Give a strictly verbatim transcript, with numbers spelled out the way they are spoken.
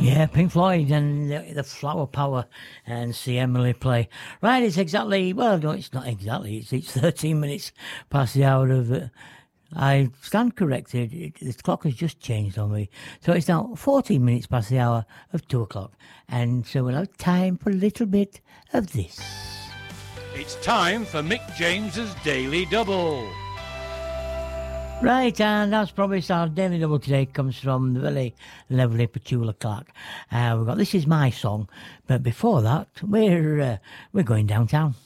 Yeah, Pink Floyd and the, the Flower Power and See Emily Play. Right, it's exactly, well, no, it's not exactly, it's, it's thirteen minutes past the hour of, uh, I stand corrected, it, the clock has just changed on me. So it's now fourteen minutes past the hour of two o'clock. And so we'll have time for a little bit of this. It's time for Mick James's Daily Double. Right, and as promised, our Daily Double today comes from the very lovely Petula Clark. Uh, we've got This Is My Song, but before that, we're uh, we're going downtown.